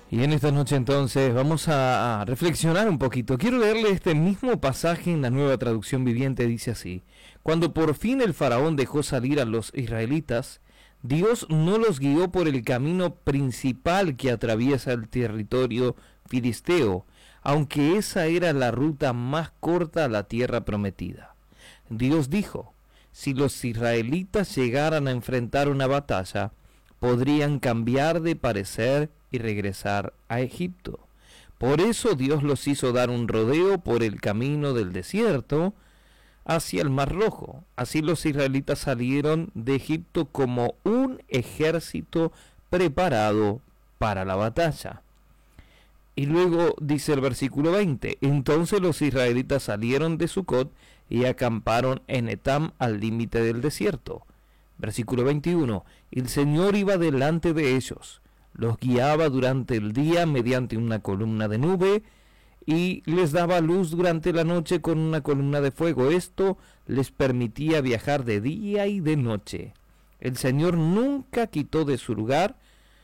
Y en esta noche entonces vamos a reflexionar un poquito. Quiero leerle este mismo pasaje en la Nueva Traducción Viviente. Dice así: Cuando por fin el faraón dejó salir a los israelitas, Dios no los guió por el camino principal que atraviesa el territorio filisteo, aunque esa era la ruta más corta a la tierra prometida. Dios dijo: si los israelitas llegaran a enfrentar una batalla, podrían cambiar de parecer y regresar a Egipto. Por eso Dios los hizo dar un rodeo por el camino del desierto hacia el Mar Rojo. Así los israelitas salieron de Egipto como un ejército preparado para la batalla. Y luego dice el versículo 20: entonces los israelitas salieron de Sucot y acamparon en Etam, al límite del desierto. Versículo 21: el Señor iba delante de ellos, los guiaba durante el día mediante una columna de nube y les daba luz durante la noche con una columna de fuego. Esto les permitía viajar de día y de noche. El Señor nunca quitó de su lugar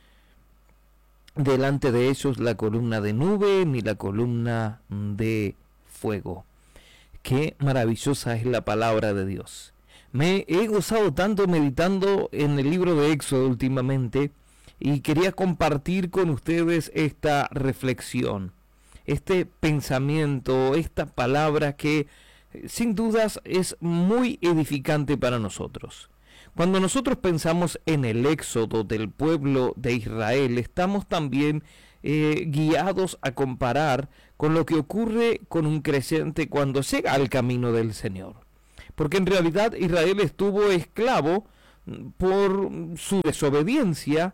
delante de ellos la columna de nube ni la columna de fuego. Qué maravillosa es la palabra de Dios. Me he gozado tanto meditando en el libro de Éxodo últimamente y quería compartir con ustedes esta reflexión, este pensamiento, esta palabra que sin dudas es muy edificante para nosotros. Cuando nosotros pensamos en el éxodo del pueblo de Israel, estamos también guiados a comparar con lo que ocurre con un creyente cuando llega al camino del Señor. Porque en realidad Israel estuvo esclavo por su desobediencia,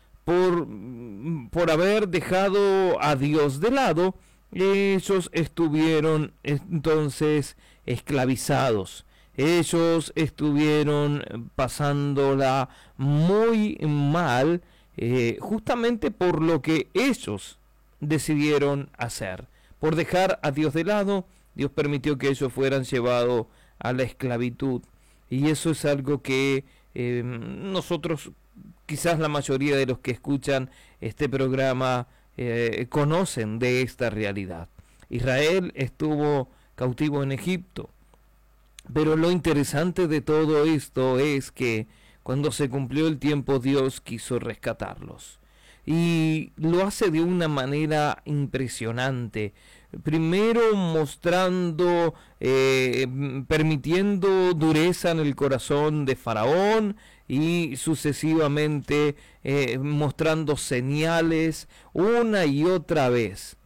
por haber dejado a Dios de lado. Ellos estuvieron entonces esclavizados. Ellos estuvieron pasándola muy mal, justamente por lo que ellos decidieron hacer. Por dejar a Dios de lado, Dios permitió que ellos fueran llevados a la esclavitud. Y eso es algo que nosotros, quizás la mayoría de los que escuchan este programa, conocen de esta realidad. Israel estuvo cautivo en Egipto. Pero lo interesante de todo esto es que cuando se cumplió el tiempo, Dios quiso rescatarlos. Y lo hace de una manera impresionante. Primero mostrando, permitiendo dureza en el corazón de Faraón y sucesivamente mostrando señales una y otra vez.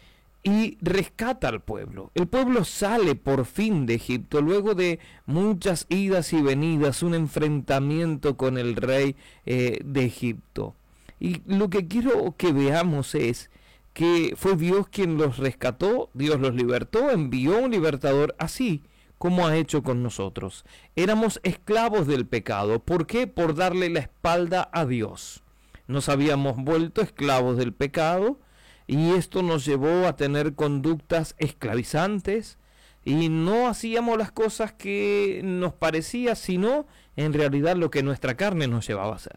Y rescata al pueblo. El pueblo sale por fin de Egipto luego de muchas idas y venidas, un enfrentamiento con el rey de Egipto. Y lo que quiero que veamos es que fue Dios quien los rescató, Dios los libertó, envió un libertador, así como ha hecho con nosotros. Éramos esclavos del pecado. ¿Por qué? Por darle la espalda a Dios. Nos habíamos vuelto esclavos del pecado, y esto nos llevó a tener conductas esclavizantes y no hacíamos las cosas que nos parecía, sino en realidad lo que nuestra carne nos llevaba a hacer.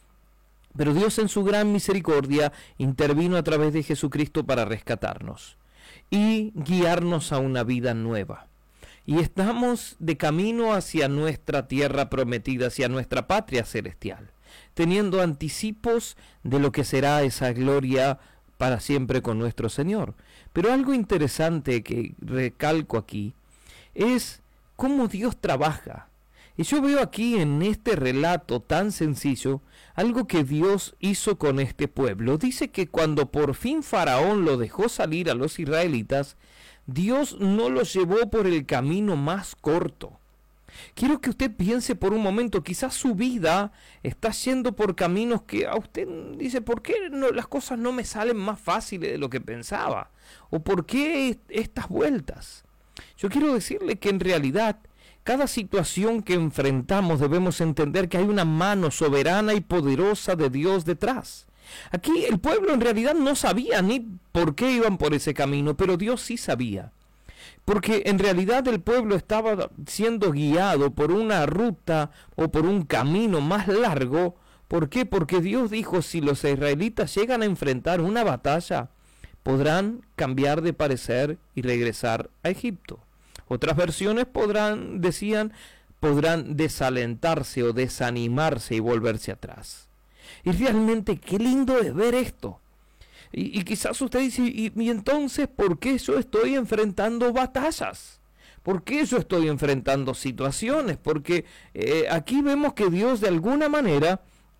Pero Dios en su gran misericordia intervino a través de Jesucristo para rescatarnos y guiarnos a una vida nueva. Y estamos de camino hacia nuestra tierra prometida, hacia nuestra patria celestial, teniendo anticipos de lo que será esa gloria para siempre con nuestro Señor. Pero algo interesante que recalco aquí es cómo Dios trabaja. Y yo veo aquí en este relato tan sencillo algo que Dios hizo con este pueblo. Dice que cuando por fin Faraón lo dejó salir a los israelitas, Dios no los llevó por el camino más corto. Quiero que usted piense por un momento, quizás su vida está yendo por caminos que a usted dice: ¿por qué las cosas no me salen más fáciles de lo que pensaba? ¿O por qué estas vueltas? Yo quiero decirle que en realidad cada situación que enfrentamos debemos entender que hay una mano soberana y poderosa de Dios detrás. Aquí el pueblo en realidad no sabía ni por qué iban por ese camino, pero Dios sí sabía. Porque en realidad el pueblo estaba siendo guiado por una ruta o por un camino más largo ¿Por qué? Porque Dios dijo, si los israelitas llegan a enfrentar una batalla, podrán cambiar de parecer y regresar a Egipto. Otras versiones decían, podrán desalentarse o desanimarse y volverse atrás. Y realmente qué lindo es ver esto. Y quizás usted dice, y entonces, ¿por qué yo estoy enfrentando batallas? ¿Por qué yo estoy enfrentando situaciones? Porque aquí vemos que Dios de alguna manera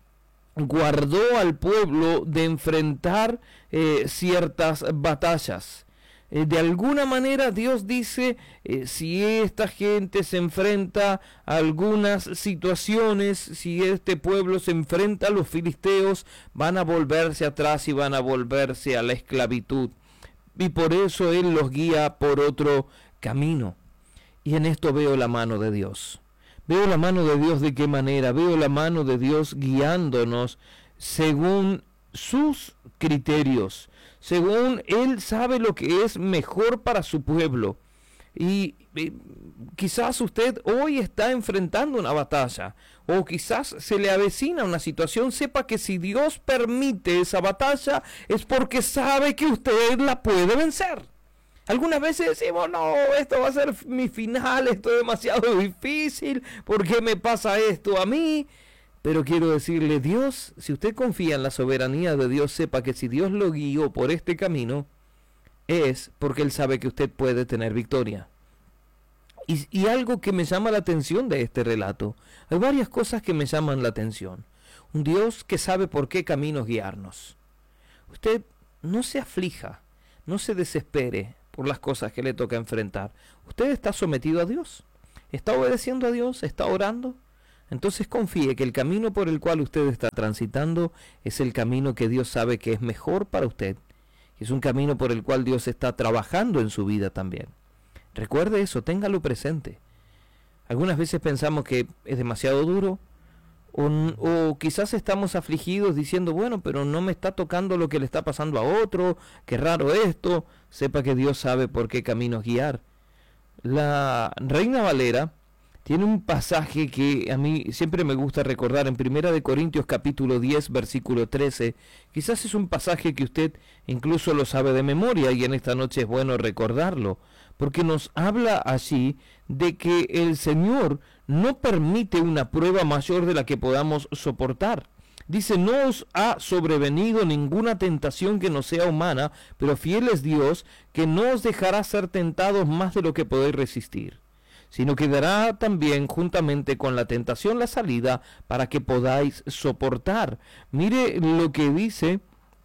guardó al pueblo de enfrentar ciertas batallas. De alguna manera Dios dice, si esta gente se enfrenta a algunas situaciones, si este pueblo se enfrenta a los filisteos, van a volverse atrás y van a volverse a la esclavitud. Y por eso Él los guía por otro camino. Y en esto veo la mano de Dios. Veo la mano de Dios de qué manera. Veo la mano de Dios guiándonos según sus criterios, según Él sabe lo que es mejor para su pueblo. Y quizás usted hoy está enfrentando una batalla, o quizás se le avecina una situación. Sepa que si Dios permite esa batalla, es porque sabe que usted la puede vencer. Algunas veces decimos, no, esto va a ser mi final, esto es demasiado difícil, ¿por qué me pasa esto a mí? Pero quiero decirle, Dios, si usted confía en la soberanía de Dios, sepa que si Dios lo guió por este camino, es porque Él sabe que usted puede tener victoria. Y algo que me llama la atención de este relato, hay varias cosas que me llaman la atención. Un Dios que sabe por qué caminos guiarnos. Usted no se aflija, no se desespere por las cosas que le toca enfrentar. Usted está sometido a Dios, está obedeciendo a Dios, está orando. Entonces confíe que el camino por el cual usted está transitando es el camino que Dios sabe que es mejor para usted. Es un camino por el cual Dios está trabajando en su vida también. Recuerde eso, téngalo presente. Algunas veces pensamos que es demasiado duro, o quizás estamos afligidos diciendo, bueno, pero no me está tocando lo que le está pasando a otro, qué raro esto. Sepa que Dios sabe por qué caminos guiar. La Reina Valera tiene un pasaje que a mí siempre me gusta recordar en 1 Corintios capítulo 10, versículo 13. Quizás es un pasaje que usted incluso lo sabe de memoria y en esta noche es bueno recordarlo, porque nos habla allí de que el Señor no permite una prueba mayor de la que podamos soportar. Dice, no os ha sobrevenido ninguna tentación que no sea humana, pero fiel es Dios, que no os dejará ser tentados más de lo que podéis resistir, sino que dará también juntamente con la tentación la salida para que podáis soportar. Mire lo que dice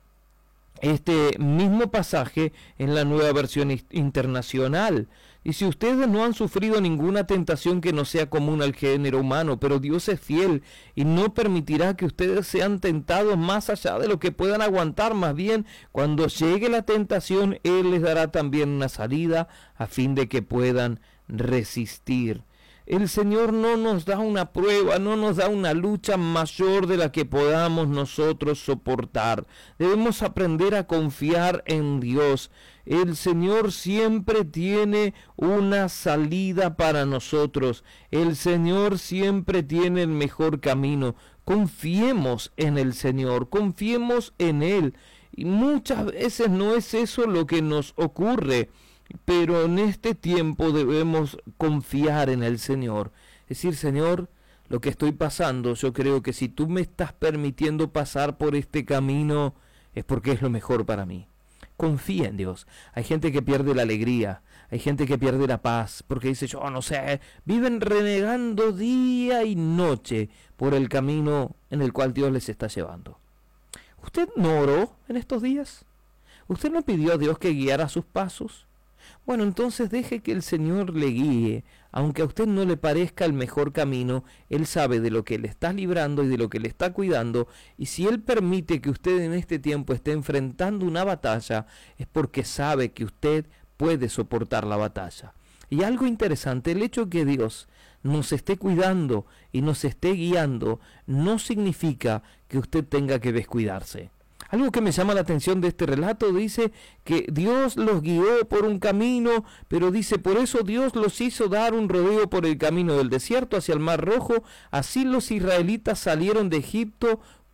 este mismo pasaje en la Nueva Versión Internacional. Y si ustedes no han sufrido ninguna tentación que no sea común al género humano, pero Dios es fiel y no permitirá que ustedes sean tentados más allá de lo que puedan aguantar. Más bien, cuando llegue la tentación, Él les dará también una salida a fin de que puedan resistir. El Señor no nos da una prueba, no nos da una lucha mayor de la que podamos nosotros soportar. Debemos aprender a confiar en Dios. El Señor siempre tiene una salida para nosotros. El Señor siempre tiene el mejor camino. Confiemos en el Señor, confiemos en Él. Y muchas veces no es eso lo que nos ocurre. Pero en este tiempo debemos confiar en el Señor. Es decir, Señor, lo que estoy pasando, yo creo que si tú me estás permitiendo pasar por este camino, es porque es lo mejor para mí. Confía en Dios. Hay gente que pierde la alegría, hay gente que pierde la paz, porque dice, yo no sé, viven renegando día y noche por el camino en el cual Dios les está llevando. ¿Usted no oró en estos días? ¿Usted no pidió a Dios que guiara sus pasos? Bueno, entonces deje que el Señor le guíe, aunque a usted no le parezca el mejor camino. Él sabe de lo que le está librando y de lo que le está cuidando, y si Él permite que usted en este tiempo esté enfrentando una batalla, es porque sabe que usted puede soportar la batalla. Y algo interesante, el hecho que Dios nos esté cuidando y nos esté guiando, no significa que usted tenga que descuidarse. Algo que me llama la atención de este relato, dice que Dios los guió por un camino, pero dice, por eso Dios los hizo dar un rodeo por el camino del desierto hacia el Mar Rojo. Así los israelitas salieron de Egipto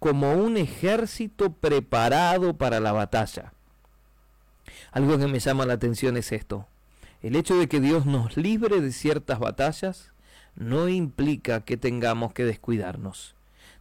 como un ejército preparado para la batalla. Algo que me llama la atención es esto. El hecho de que Dios nos libre de ciertas batallas no implica que tengamos que descuidarnos.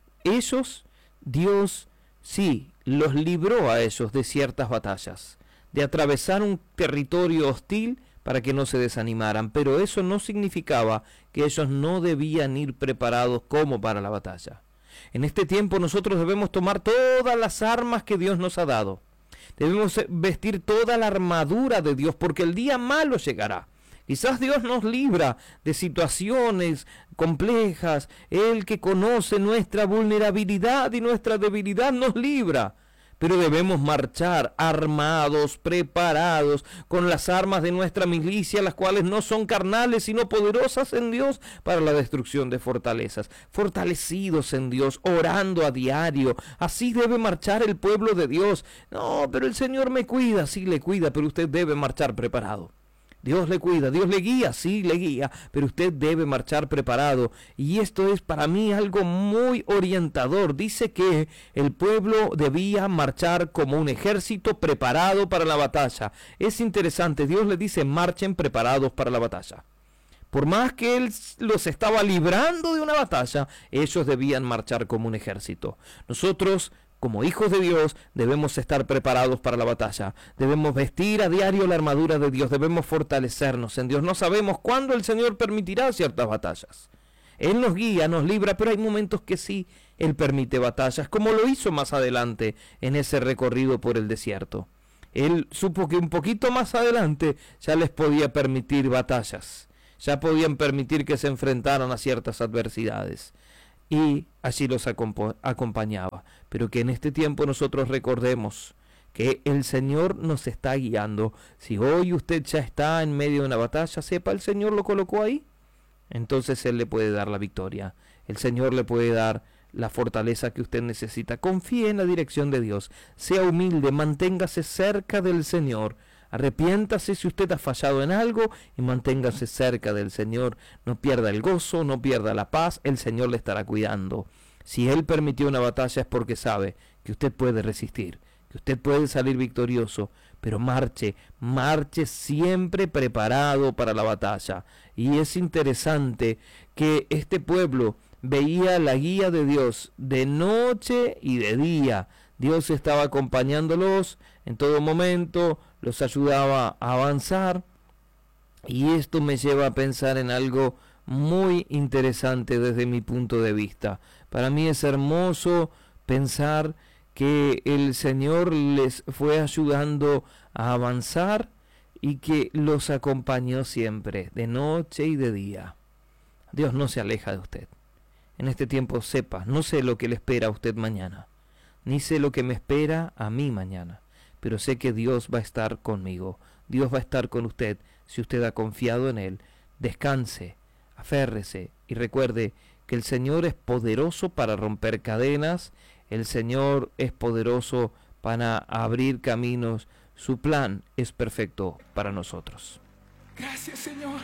Dios sí, los libró a ellos de ciertas batallas, de atravesar un territorio hostil para que no se desanimaran, pero eso no significaba que ellos no debían ir preparados como para la batalla. En este tiempo nosotros debemos tomar todas las armas que Dios nos ha dado. Debemos vestir toda la armadura de Dios, porque el día malo llegará. Quizás Dios nos libra de situaciones complejas. Él que conoce nuestra vulnerabilidad y nuestra debilidad nos libra. Pero debemos marchar armados, preparados, con las armas de nuestra milicia, las cuales no son carnales, sino poderosas en Dios para la destrucción de fortalezas. Fortalecidos en Dios, orando a diario. Así debe marchar el pueblo de Dios. No, pero el Señor me cuida. Sí, le cuida, pero usted debe marchar preparado. Dios le cuida, Dios le guía, sí le guía, pero usted debe marchar preparado. Y esto es para mí algo muy orientador. Dice que el pueblo debía marchar como un ejército preparado para la batalla. Es interesante, Dios le dice marchen preparados para la batalla. Por más que Él los estaba librando de una batalla, ellos debían marchar como un ejército. Nosotros, como hijos de Dios, debemos estar preparados para la batalla. Debemos vestir a diario la armadura de Dios. Debemos fortalecernos en Dios. No sabemos cuándo el Señor permitirá ciertas batallas. Él nos guía, nos libra, pero hay momentos que sí, Él permite batallas, como lo hizo más adelante en ese recorrido por el desierto. Él supo que un poquito más adelante ya les podía permitir batallas. Ya podían permitir que se enfrentaran a ciertas adversidades. Y así los acompañaba. Pero que en este tiempo nosotros recordemos que el Señor nos está guiando. Si hoy usted ya está en medio de una batalla, sepa, el Señor lo colocó ahí. Entonces Él le puede dar la victoria. El Señor le puede dar la fortaleza que usted necesita. Confíe en la dirección de Dios. Sea humilde, manténgase cerca del Señor. Arrepiéntase si usted ha fallado en algo y manténgase cerca del Señor. No pierda el gozo, no pierda la paz, el Señor le estará cuidando. Si Él permitió una batalla es porque sabe que usted puede resistir, que usted puede salir victorioso, pero marche siempre preparado para la batalla. Y es interesante que este pueblo veía la guía de Dios de noche y de día. Dios estaba acompañándolos en todo momento, los ayudaba a avanzar, y esto me lleva a pensar en algo muy interesante desde mi punto de vista. Para mí es hermoso pensar que el Señor les fue ayudando a avanzar y que los acompañó siempre, de noche y de día. Dios no se aleja de usted. En este tiempo sepa, no sé lo que le espera a usted mañana, ni sé lo que me espera a mí mañana, pero sé que Dios va a estar conmigo, Dios va a estar con usted si usted ha confiado en Él. Descanse, aférrese y recuerde que el Señor es poderoso para romper cadenas, el Señor es poderoso para abrir caminos, su plan es perfecto para nosotros. Gracias, Señor.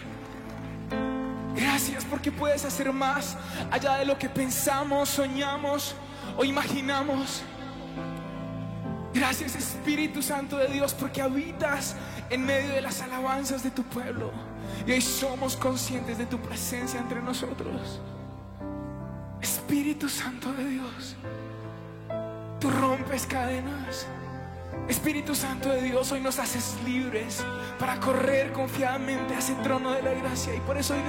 Gracias porque puedes hacer más allá de lo que pensamos, soñamos o imaginamos. Gracias, Espíritu Santo de Dios, porque habitas en medio de las alabanzas de tu pueblo y hoy somos conscientes de tu presencia entre nosotros. Espíritu Santo de Dios, tú rompes cadenas. Espíritu Santo de Dios, hoy nos haces libres para correr confiadamente a ese trono de la gracia, y por eso hoy